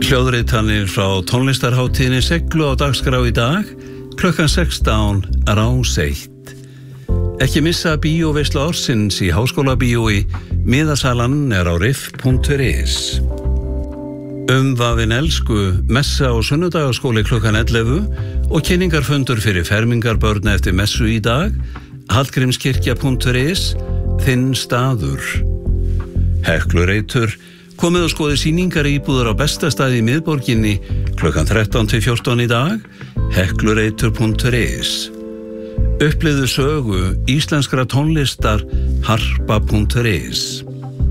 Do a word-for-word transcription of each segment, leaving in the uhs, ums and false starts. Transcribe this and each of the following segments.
Hljóðritanir frá tónlistarhátíðinni Seglu á dagskrá í dag, klukkan sextán Rás eitt. Ekki missa bíóveislu ársins í Háskólabíói, miðasalan er á riff punktur is. Umvafin elsku, messa og sunnudagaskóli klukkan ellefu og kynningarfundur fyrir fermingarbörn eftir messu í dag, hallgrímskirkja punktur is, þinn staður. Heklureitur, komið og skoði sýningar íbúðar á besta staði í miðborginni klukkan þrettán til fjórtán í dag, heklureitur punktur is. Upplifðu sögu íslenskra tónlistar, harpa punktur is.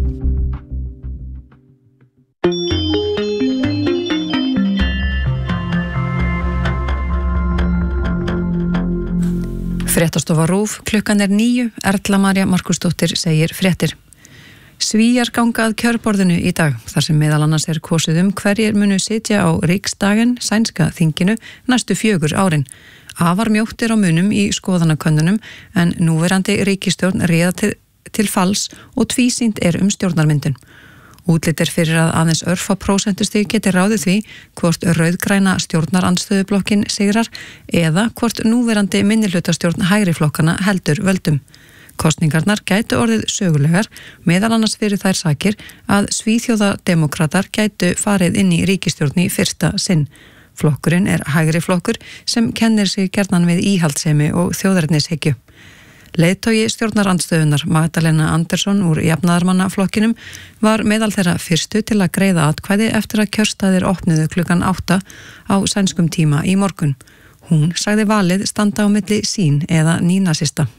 Fréttastofa RÚV, klukkan er níu, Erla María Markusdóttir segir fréttir. Svíar ganga að kjörborðinu í dag, þar sem meðal annars er kosið um hverjir munu sitja á Ríksdagen, sænska þinginu, næstu fjögur árin. Afar mjótt er á munum í skoðanakönnunum, en núverandi ríkisstjórn réða til, til falls og tvísýnt er um stjórnarmyndun. Útlit er fyrir að aðeins örfa prósentustig geti ráðið því hvort rauðgræna stjórnarandstöðublokkin sigrar eða hvort núverandi minnihlutastjórn hægri flokkana heldur völdum. Kosningarnar gætu orðið sögulegar, meðal annars fyrir þær sakir að svíþjóðademókratar gætu farið inn í ríkisstjórn í fyrsta sinn. Flokkurinn er hægri flokkur sem kennir sig gjarnan við íhaldssemi og þjóðernishyggju. Leiðtogi stjórnarandstöðunar Magdalena Andersson úr jafnaðarmannaflokkinum var meðal þeirra fyrstu til að greiða atkvæði eftir að kjörstaðir opnuðu klukkan átta á sænskum tíma í morgun. Hún sagði valið standa á milli sín eða nýnasista.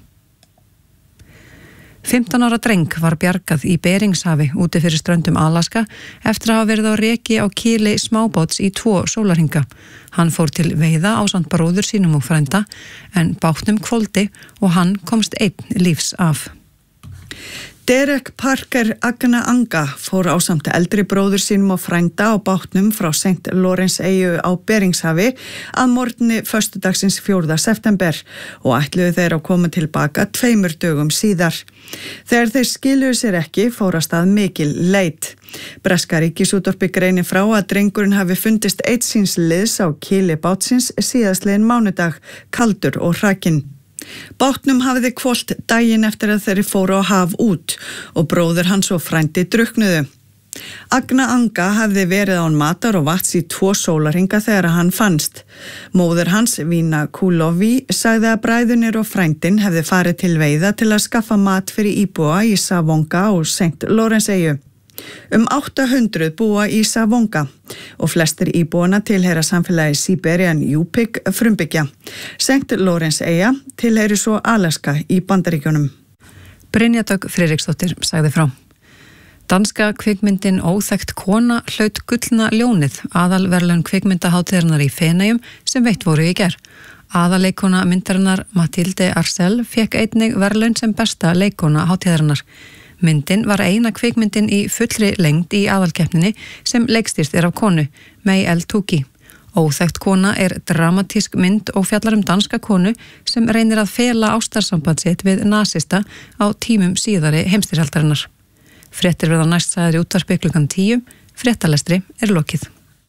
fimmtán ára dreng var bjargað í Beringshafi úti fyrir ströndum Alaska eftir að hafa verið á reki á kili smábáts í tvo sólarhinga. Hann fór til veiða ásamt bróður sínum og frænda en bátnum hvolfdi og hann komst einn lífs af. Derek Parker Agna-Anga fór ásamt eldri bróður sínum og frænda á bátnum frá Saint Lawrence eyju á Beringshafi að morgni föstudagsins fjórða september og ætluðu þeir að koma tilbaka tveimur dögum síðar. Þegar þeir skiluðu sér ekki fór að stað mikil leit. Breska ríkisútvarpið greinir frá að drengurinn hafi fundist einn síns liðs á kili bátsins síðastliðinn mánudag, kaldur og hrakinn. Bátnum hafiði hvolft daginn eftir að þeir fóru á haf út og bróður hans og frændi drukknuðu. Agna-Anga hafði verið án matar og vatns í tvo sólarhinga þegar hann fannst. Móðir hans, Vína Kulovi, sagði að bræðunir og frændin hefði farið til veiða til að skaffa mat fyrir íbúa í Savonga og Saint Lawrence eyju. Um átta hundruð búa í Savonga og flestir íbúana tilheyra samfélagi Siberian Yupik frumbyggja. Saint Lawrence eyja tilheyri svo Alaska í Bandaríkjunum. Brynja Dögg Friðriksdóttir sagði frá. Danska kvikmyndin Óþekkt kona hlaut gullna ljónið, aðalverðlaun kvikmyndahátíðarinnar í Feneyjum sem veitt voru í gær. Aðaleikona myndarinnar Mathilde Arcel fékk einnig verðlaun sem besta leikona hátíðarinnar. Myndin var eina kvikmyndin í fullri lengd í aðalkeppninni sem leikstýrt er af konu, May El Touki. Óþekkt kona er dramatísk mynd og fjallar um danska konu sem reynir að fela ástarsamband sitt við nasista á tímum síðari heimsstyrjaldarinnar. Fréttir verða næst sagðir í útvarpi klukkan tíu, fréttalestri er lokið.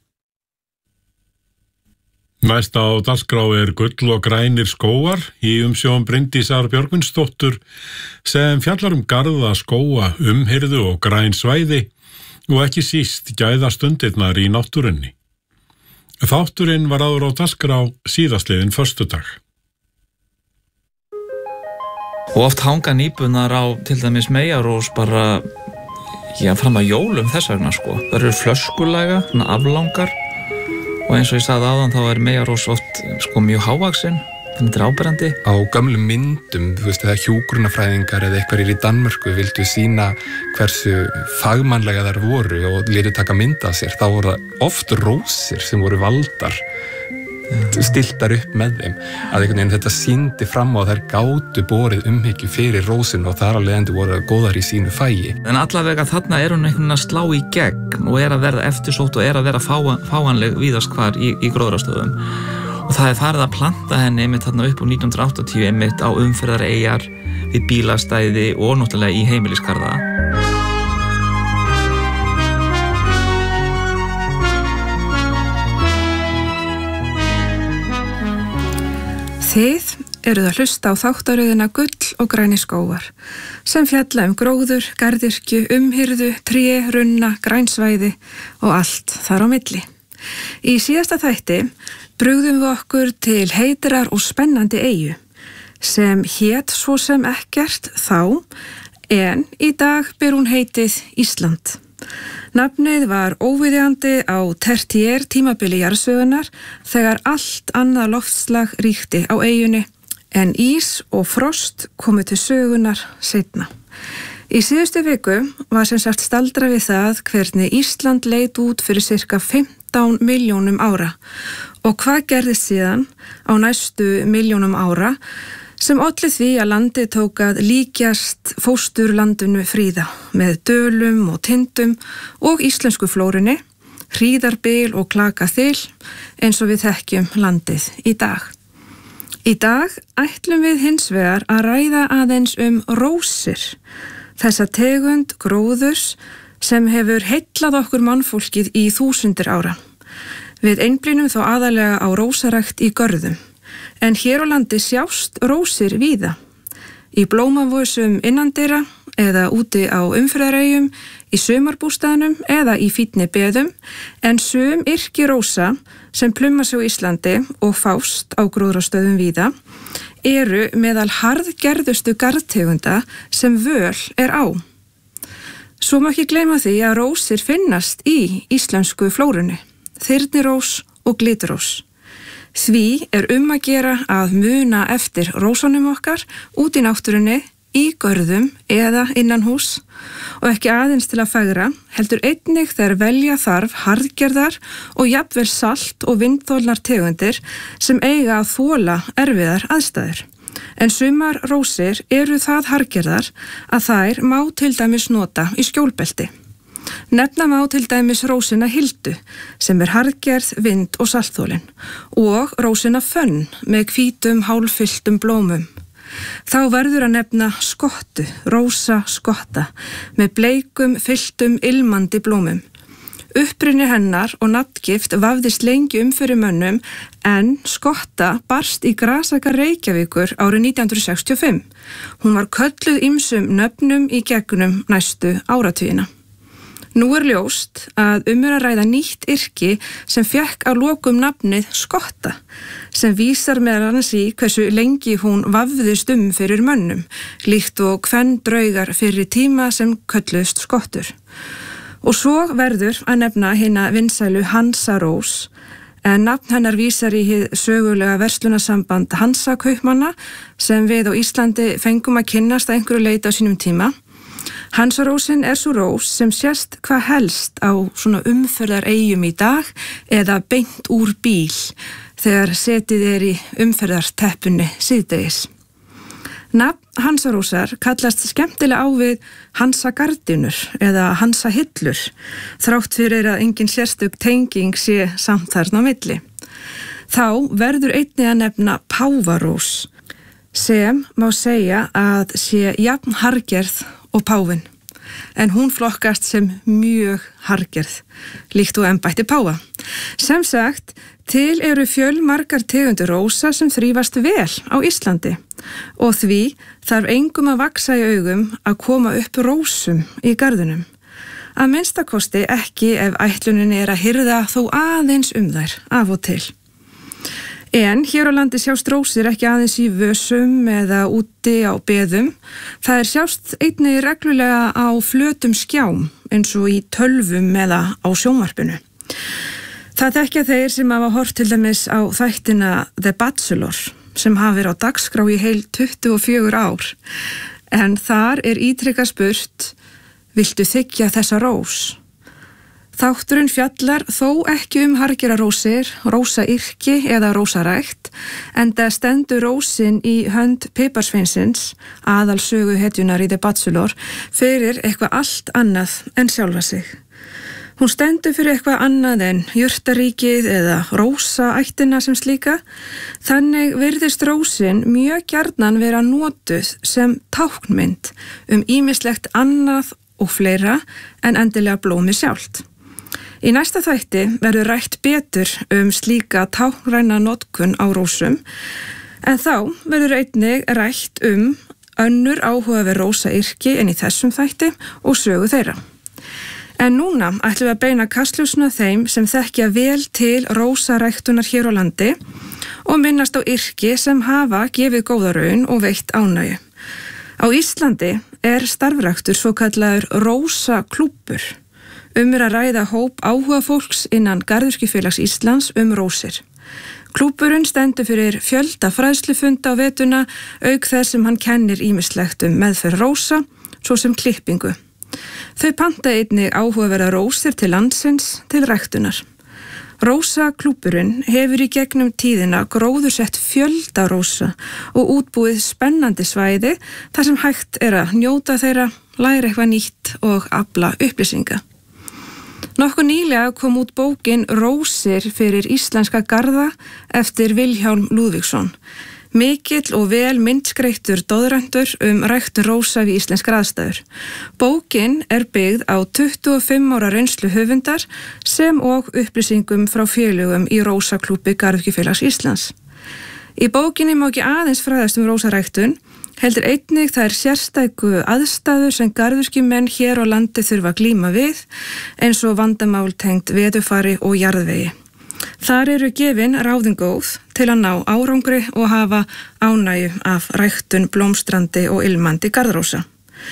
Næst á dagskrá er Gull og grænir skógar í umsjón Bryndísar Björgvinsdóttur sem fjallar um garða, skóga, umhirðu og græn svæði og ekki síst gæðastundirnar í náttúrunni. Þátturinn var áður á dagskrá síðastliðinn föstudag. Og oft hanga nýbunar á til dæmis Meyjarós bara já, fram að jólum þess vegna sko. Það eru flöskulæga, svona aflangar og eins og ég sagði áðan þá er Meyjarós oft sko mjög hávaxin, þannig þetta er áberandi. Á gömlum myndum, þú veist, þegar hjúkrunarfræðingar eða eitthvað er í Danmörku vildu sína hversu fagmannlega þær voru og létu taka mynd af sér, þá voru það oft rósir sem voru valdar, stiltar upp með þeim, að einhvern veginn þetta sýndi fram á að þær gátu borið umhyggju fyrir rósinu og þar alveg endur voru góðar í sínu fæi. En allavega þarna er hún einhvern veginn að slá í gegn og er að verða eftirsótt og er að vera fáa, fáanleg víðast hvar í, í gróðrastöðum. Og það er farið að planta henni einmitt þarna upp úr nítján hundruð áttatíu einmitt á umferðareyjar, við bílastæði og náttúrulega í heimilisgarða. Þið eruð að hlusta á þáttaröðina Gull og grænir skógar sem fjalla um gróður, garðyrkju, umhirðu, tré, runna, grænsvæði og allt þar á milli. Í síðasta þætti brugðum við okkur til heitrar og spennandi eyju sem hét svo sem ekkert þá, en í dag ber hún heitið Ísland. Nafnið var óviðjandi á tertiér tímabili jarðsögunar þegar allt annað loftslag ríkti á eyjunni en ís og frost komu til sögunar seinna. Í síðustu viku var sem sagt staldra við það hvernig Ísland leit út fyrir cirka fimmtán milljónum ára og hvað gerðist síðan á næstu milljónum ára sem olli því að landið tók að líkjast fósturlandinu Fríða með dölum og tindum og íslensku flórunni, hríðarbil og klakaþil eins og við þekkjum landið í dag. Í dag ætlum við hins vegar að ræða aðeins um rósir, þessa tegund gróðurs sem hefur heillað okkur mannfólkið í þúsundir ára. Við einblínum þó aðalega á rósarækt í görðum. En hér á landi sjást rósir víða. Í blómavösum innandyra eða úti á umferðareyjum, í sumarbústaðnum eða í fínni beðum, en sum yrki rósa sem plumma sig á Íslandi og fást á gróðrastöðum víða eru meðal harðgerðustu garðtegunda sem völ er á. Svo má ekki gleyma því að rósir finnast í íslensku flórunni, þyrnirós og glitrós. Því er um að gera að muna eftir rósunum okkar út í náttúrunni, í görðum eða innan hús og ekki aðeins til að fegra, heldur einnig þegar velja þarf harðgerðar og jafnvel salt og vindþolnar tegundir sem eiga að þola erfiðar aðstæður. En sumar rósir eru það harðgerðar að þær má til dæmis nota í skjólbelti. Nefna má til dæmis rósina Hildu sem er harðgerð, vind og saltþolin og rósina Fönn með hvítum hálffylltum blómum. Þá verður að nefna skottu, rósa skotta með bleikum fylltum ilmandi blómum. Uppruni hennar og nafngift vafðist lengi um fyrir mönnum en skotta barst í grasaka Reykjavíkur árið nítján hundruð sextíu og fimm. Hún var kölluð ýmsum nöfnum í gegnum næstu áratugina. Nú er ljóst að um er að ræða nýtt yrki sem fékk á lokum nafnið skotta, sem vísar meðal annars í hversu lengi hún vafðist um fyrir mönnum, líkt og kvendraugar fyrir tíma sem kölluðust skottur. Og svo verður að nefna hina vinsælu Hansarós, en nafn hennar vísar í hið sögulega verslunasamband Hansakaupmanna sem við á Íslandi fengum að kynnast að einhverju leyti á sínum tíma. Hansarósin er svo rós sem sést hvað helst á svona umferðareyjum í dag eða beint úr bíl þegar setið er í umferðarteppunni síðdegis. Nafn Hansarósar kallast skemmtilega á við Hansagardinur eða Hansahillur, þrátt fyrir að engin sérstök tenging sé samt þarna á milli. Þá verður einnig að nefna páfarós, sem má segja að sé jafn harðgerð og páfinn, en hún flokkast sem mjög harðgerð, líkt og embætti páfa. Sem sagt, til eru fjölmargar tegundir rósa sem þrífast vel á Íslandi og því þarf engum að vaksa í augum að koma upp rósum í garðunum. Að minnstakosti ekki ef ætlunin er að hirða þó aðeins um þær af og til. En hér á landi sjást rósir ekki aðeins í vösum eða úti á beðum. Það er sjást einnig reglulega á flötum skjám eins og í tölvum eða á sjónvarpinu. Það þekkja þeir sem hafa hort til dæmis á þættina The Bachelor sem hafa verið á dagskrá í heil tuttugu og fjögur ár. En þar er ítrekað spurt, viltu þiggja þessa rós? Þátturinn fjallar þó ekki um harðgerarósir, rósayrki eða rósarækt, enda stendur rósin í hönd piparsveinsins, aðalsögu hetjunar í The Bachelor, fyrir eitthvað allt annað en sjálfa sig. Hún stendur fyrir eitthvað annað en jurtaríkið eða rósaættina sem slíka, þannig virðist rósin mjög gjarnan vera notuð sem táknmynd um ýmislegt annað og fleira en endilega blómi sjálft. Í næsta þætti verður rætt betur um slíka táknræna notkun á rósum, En þá verður einnig rætt um önnur áhugaverð rósayrki en í þessum þætti og sögu þeirra. En núna ætlum við að beina kastljósinu að þeim sem þekkja vel til rósaræktunar hér á landi og minnast á yrki sem hafa gefið góða raun og veitt ánægju. Á Íslandi er starfræktur svo kallaður rósaklúbbur. Um er að ræða hóp áhuga fólks innan Garðyrkjufélags Íslands um rósir. Klúbburinn stendur fyrir fjölda fræðslufunda á vetuna auk þess sem hann kennir ýmislegt um meðferð rósa, svo sem klippingu. Þau panta einnig áhugaverða rósir til landsins til ræktunar. Rósaklúbburinn hefur í gegnum tíðina gróðursett fjölda rósa og útbúið spennandi svæði þar sem hægt er að njóta þeirra, læra eitthvað nýtt og afla upplýsinga. Nokkuð nýlega kom út bókin Rósir fyrir íslenska garða eftir Vilhjálm Lúðvíksson. Mikill og vel myndskreittur doðrendur um ræktun rósa við íslenskar aðstæður. Bókin er byggð á tuttugu og fimm ára reynslu höfundar sem og upplýsingum frá félögum í Rósaklúbbi Garðyrkjufélags Íslands. Í bókinni má ekki aðeins fræðast um rósaræktun, heldur einnig þær sérstæku aðstæður sem garðyrkjumenn hér á landi þurfa að glíma við, eins og vandamál tengt veðurfari og jarðvegi. Þar eru gefin ráðin góð til að ná árangri og hafa ánægju af ræktun blómstrandi og ilmandi garðrósa.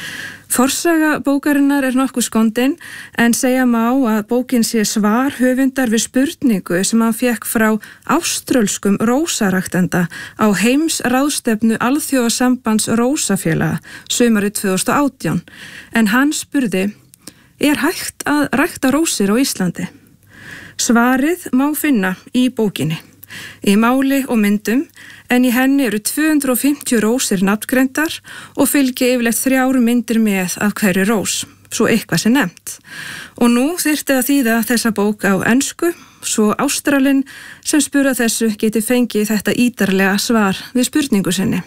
Forsaga bókarinnar er nokkuð skondin en segja má að bókin sé svar höfundar við spurningu sem hann fékk frá áströlskum rósaræktenda á heimsráðstefnu Alþjóðasambands rósafélaga sumarið tvö þúsund og átján, en hann spurði: er hægt að rækta rósir á Íslandi? Svarið má finna í bókinni, í máli og myndum, en í henni eru tvö hundruð og fimmtíu rósir nafngreindar og fylgja yfirleitt þrjár myndir með af hverju rós, svo eitthvað sem nefnt. Og nú þyrfti að þýða þessa bók á ensku, svo Ástralinn sem spura þessu geti fengið þetta ítarlega svar við spurningu sinni.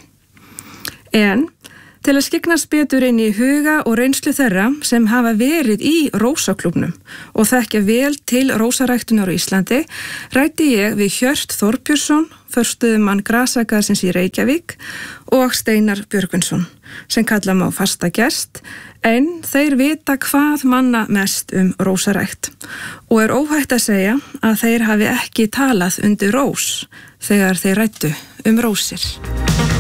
En til að skyggnast betur inn í huga og reynslu þeirra sem hafa verið í rósaklúbbnum og þekkja vel til rósaræktunar á Íslandi, ræddi ég við Hjört Þorbjörnsson, forstöðumann Grasagarðsins í Reykjavík, og Steinar Björgvinsson, sem kalla má fasta gest, en þeir vita hvað manna mest um rósarækt og er óhætt að segja að þeir hafi ekki talað undir rós þegar þeir ræddu um rósir.